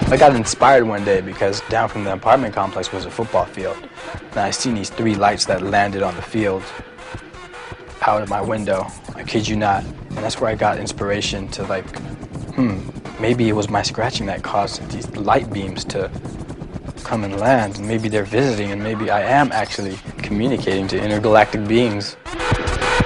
I got inspired one day because down from the apartment complex was a football field. And I seen these 3 lights that landed on the field out of my window. I kid you not. And that's where I got inspiration to like, maybe it was my scratching that caused these light beams to come and land. And maybe they're visiting, and maybe I am actually communicating to intergalactic beings.